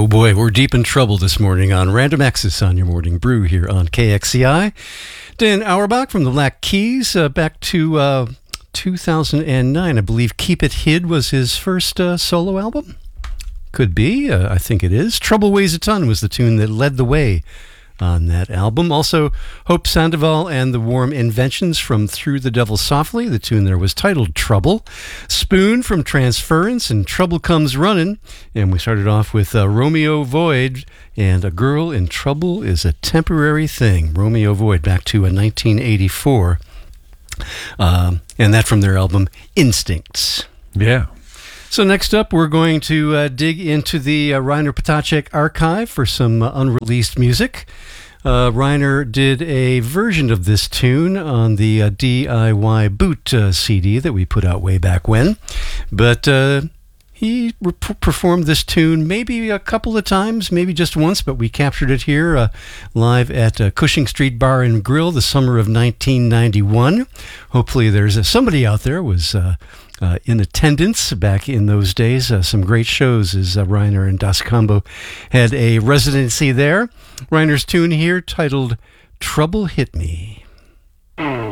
Oh boy, we're deep in trouble this morning on Random Access on your morning brew here on KXCI. Dan Auerbach from the Black Keys, back to 2009. I believe Keep It Hid was his first solo album. Could be. I think it is. Trouble Weighs a Ton was the tune that led the way on that album. Also, Hope Sandoval and the Warm Inventions from Through the Devil Softly. The tune there was titled Trouble. Spoon from Transference and Trouble Comes Runnin'. And we started off with Romeo Void and A Girl in Trouble is a Temporary Thing. Romeo Void back to 1984. And that from their album Instincts. Yeah. So next up, we're going to dig into the Reiner Potacek archive for some unreleased music. Reiner did a version of this tune on the DIY Boot CD that we put out way back when. But he performed this tune maybe a couple of times, maybe just once, but we captured it here live at Cushing Street Bar and Grill the summer of 1991. Hopefully there's somebody out there was in attendance back in those days. Some great shows as Reiner and Das Combo had a residency there. Reiner's tune here titled Trouble Hit Me.